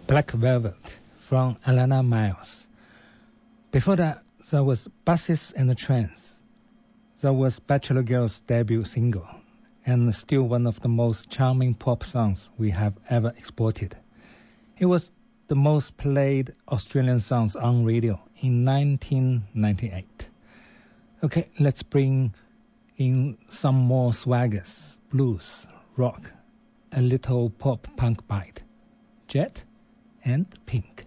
Black Velvet from Alana Miles. Before that, there was Buses and Trains. That was Bachelor Girl's debut single, and still one of the most charming pop songs we have ever exported. It was the most played Australian songs on radio in 1998. Okay, let's bring in some more swaggers, blues, rock, a little pop punk bite. Jet and Pink.